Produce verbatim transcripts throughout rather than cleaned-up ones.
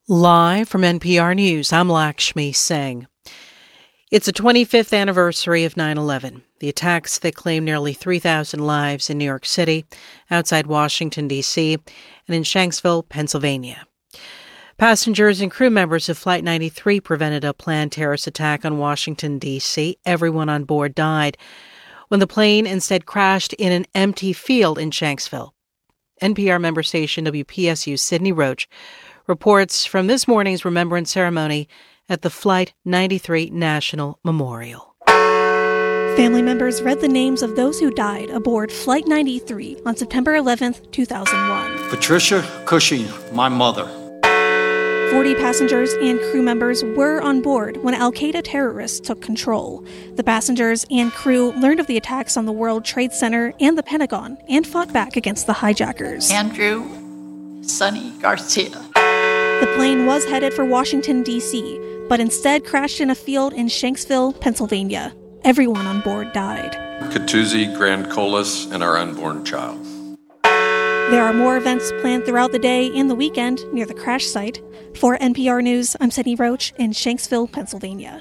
Live from N P R News, I'm Lakshmi Singh. It's the twenty-fifth anniversary of nine eleven, the attacks that claimed nearly three thousand lives in New York City, outside Washington, D C, and in Shanksville, Pennsylvania. Passengers and crew members of Flight ninety-three prevented a planned terrorist attack on Washington, D C. Everyone on board died when the plane instead crashed in an empty field in Shanksville. N P R member station W P S U Sydney Roach reports from this morning's remembrance ceremony at the Flight ninety-three National Memorial. Family members read the names of those who died aboard Flight ninety-three on September eleventh, two thousand one. Patricia Cushing, my mother. forty passengers and crew members were on board when al-Qaeda terrorists took control. The passengers and crew learned of the attacks on the World Trade Center and the Pentagon and fought back against the hijackers. Andrew Sonny Garcia. The plane was headed for Washington, D C, but instead crashed in a field in Shanksville, Pennsylvania. Everyone on board died. Katuzi, Grand Colas, and our unborn child. There are more events planned throughout the day and the weekend near the crash site. For N P R News, I'm Sydney Roach in Shanksville, Pennsylvania.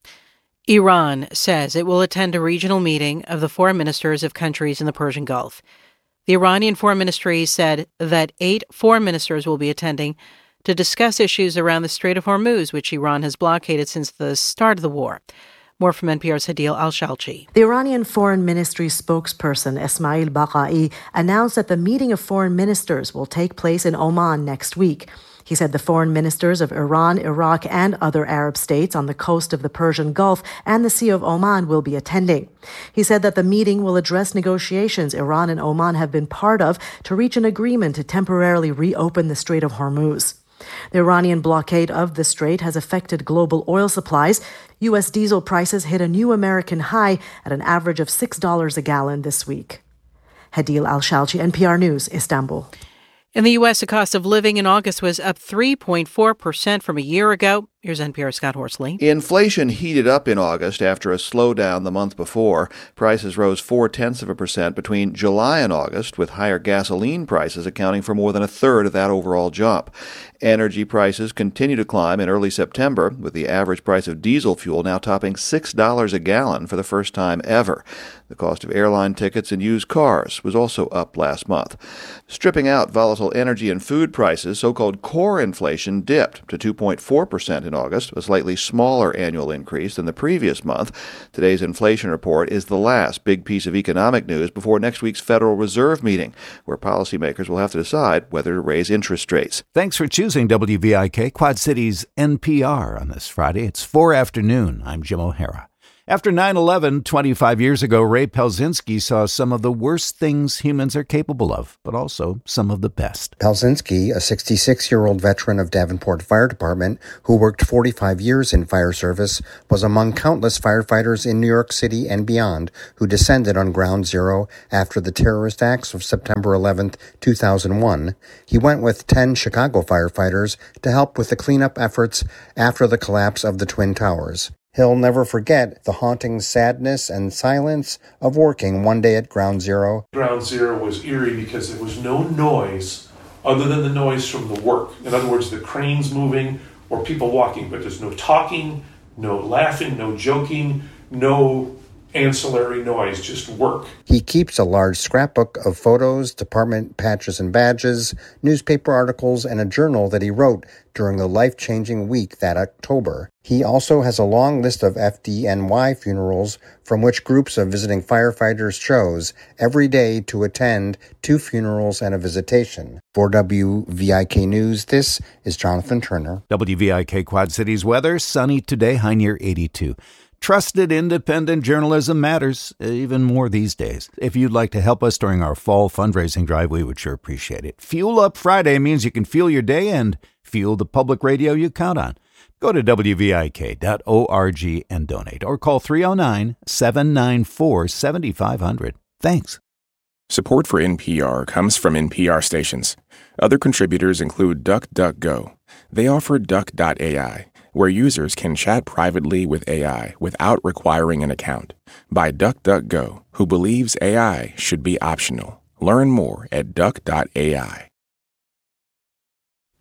Iran says it will attend a regional meeting of the foreign ministers of countries in the Persian Gulf. The Iranian Foreign Ministry said that eight foreign ministers will be attending to discuss issues around the Strait of Hormuz, which Iran has blockaded since the start of the war. More from N P R's Hadil Al-Shalchi. The Iranian Foreign Ministry spokesperson Esmail Baqai announced that the meeting of foreign ministers will take place in Oman next week. He said the foreign ministers of Iran, Iraq, and other Arab states on the coast of the Persian Gulf and the Sea of Oman will be attending. He said that the meeting will address negotiations Iran and Oman have been part of to reach an agreement to temporarily reopen the Strait of Hormuz. The Iranian blockade of the strait has affected global oil supplies. U S diesel prices hit a new American high at an average of six dollars a gallon this week. Hadil Al-Shalchi, N P R News, Istanbul. In the U S, the cost of living in August was up three point four percent from a year ago. Here's N P R's Scott Horsley. Inflation heated up in August after a slowdown the month before. Prices rose four-tenths of a percent between July and August, with higher gasoline prices accounting for more than a third of that overall jump. Energy prices continue to climb in early September, with the average price of diesel fuel now topping six dollars a gallon for the first time ever. The cost of airline tickets and used cars was also up last month. Stripping out volatile energy and food prices, so-called core inflation dipped to two point four percent in August, a slightly smaller annual increase than the previous month. Today's inflation report is the last big piece of economic news before next week's Federal Reserve meeting, where policymakers will have to decide whether to raise interest rates. Thanks for choosing W V I K, Quad Cities N P R on this Friday. It's four afternoon. I'm Jim O'Hara. After nine eleven, twenty-five years ago, Ray Pelzinski saw some of the worst things humans are capable of, but also some of the best. Pelzinski, a sixty-six-year-old veteran of Davenport Fire Department who worked forty-five years in fire service, was among countless firefighters in New York City and beyond who descended on Ground Zero after the terrorist acts of September eleventh, two thousand one. He went with ten Chicago firefighters to help with the cleanup efforts after the collapse of the Twin Towers. He'll never forget the haunting sadness and silence of working one day at Ground Zero. Ground Zero was eerie because there was no noise other than the noise from the work. In other words, the cranes moving or people walking, but there's no talking, no laughing, no joking, no ancillary noise, just work. He keeps a large scrapbook of photos, department patches and badges, newspaper articles, and a journal that he wrote during the life-changing week that October. He also has a long list of F D N Y funerals from which groups of visiting firefighters chose every day to attend two funerals and a visitation. For W V I K News, this is Jonathan Turner. W V I K Quad Cities weather, sunny today, high near eighty-two. Trusted independent journalism matters even more these days. If you'd like to help us during our fall fundraising drive, we would sure appreciate it. Fuel Up Friday means you can fuel your day and fuel the public radio you count on. Go to W V I K dot org and donate, or call three oh nine, seven nine four, seven five zero zero. Thanks. Support for N P R comes from N P R stations. Other contributors include DuckDuckGo. They offer Duck dot A I, where users can chat privately with A I without requiring an account. By DuckDuckGo, who believes A I should be optional. Learn more at Duck dot A I.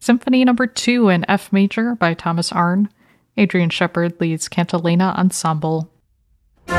Symphony Number two in F major by Thomas Arne. Adrian Shepard leads Cantilena Ensemble.